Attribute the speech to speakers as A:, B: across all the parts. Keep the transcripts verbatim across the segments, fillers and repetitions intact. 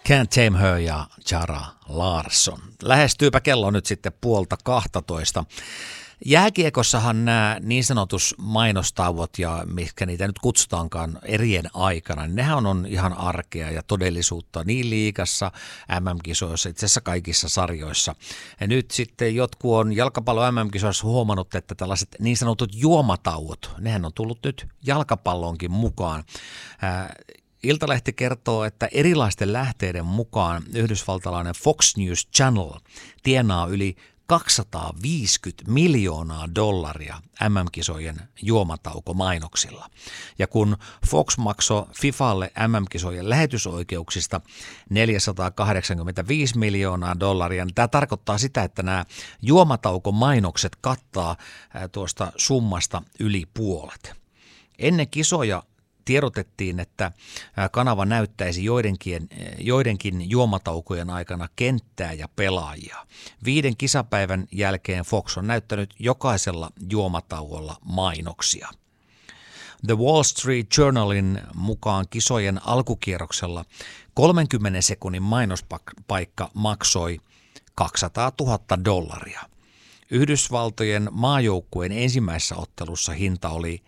A: Can't Tame Her ja Zara Larsson. Lähestyypä kello nyt sitten puolta kahtatoista. Jääkiekossahan nämä niin sanotus mainostauot ja mitkä niitä nyt kutsutaankaan erien aikana, niin nehän on ihan arkea ja todellisuutta niin liigassa, M M-kisoissa, itse asiassa kaikissa sarjoissa. Ja nyt sitten jotkut on jalkapallo M M-kisoissa huomannut, että tällaiset niin sanotut juomatauot, nehän on tullut nyt jalkapalloonkin mukaan. Ää, Iltalehti kertoo, että erilaisten lähteiden mukaan yhdysvaltalainen Fox News Channel tienaa yli kaksisataaviisikymmentä miljoonaa dollaria M M-kisojen juomataukomainoksilla. Ja kun Fox maksoi FIFAlle M M-kisojen lähetysoikeuksista neljäsataakahdeksankymmentäviisi miljoonaa dollaria, niin tämä tarkoittaa sitä, että nämä juomataukomainokset kattaa tuosta summasta yli puolet. Ennen kisoja tiedotettiin, että kanava näyttäisi joidenkin, joidenkin juomataukojen aikana kenttää ja pelaajia. Viiden kisapäivän jälkeen Fox on näyttänyt jokaisella juomatauolla mainoksia. The Wall Street Journalin mukaan kisojen alkukierroksella kolmenkymmenen sekunnin mainospaikka maksoi kaksisataatuhatta dollaria. Yhdysvaltojen maajoukkueen ensimmäisessä ottelussa hinta oli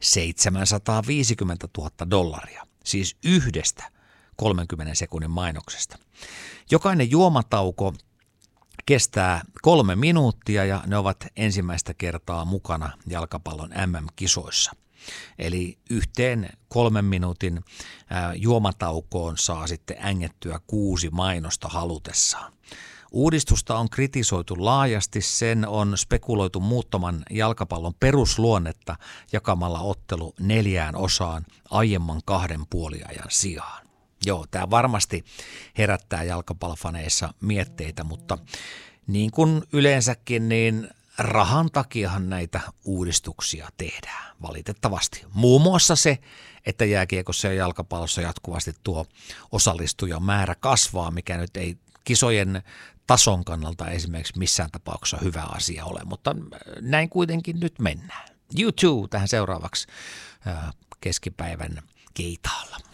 A: seitsemänsataaviisikymmentätuhatta dollaria, siis yhdestä kolmenkymmenen sekunnin mainoksesta. Jokainen juomatauko kestää kolme minuuttia ja ne ovat ensimmäistä kertaa mukana jalkapallon M M-kisoissa. Eli yhteen kolmen minuutin juomataukoon saa sitten ängettyä kuusi mainosta halutessaan. Uudistusta on kritisoitu laajasti, sen on spekuloitu muuttaman jalkapallon perusluonnetta jakamalla ottelu neljään osaan aiemman kahden puoliajan sijaan. Joo, tämä varmasti herättää jalkapallofaneissa mietteitä, mutta niin kuin yleensäkin, niin rahan takiahan näitä uudistuksia tehdään valitettavasti. Muun muassa se, että jääkiekossa ja jalkapallossa jatkuvasti tuo osallistujamäärä kasvaa, mikä nyt ei kisojen tason kannalta esimerkiksi missään tapauksessa hyvä asia ole, mutta näin kuitenkin nyt mennään. U two tähän seuraavaksi keskipäivän keitaalla.